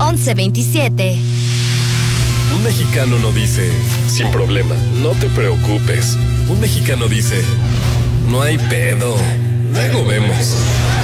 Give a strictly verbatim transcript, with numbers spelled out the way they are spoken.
once veintisiete. Un mexicano no dice, sin problema, no te preocupes. Un mexicano dice, no hay pedo, luego vemos.